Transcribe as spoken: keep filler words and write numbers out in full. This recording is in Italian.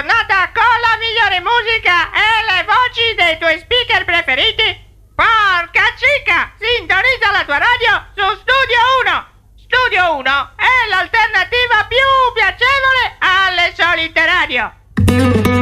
giornata con la migliore musica e le voci dei tuoi speaker preferiti? Porca cica! Sintonizza la tua radio su Studio uno! Studio uno è l'alternativa più piacevole alle solite radio!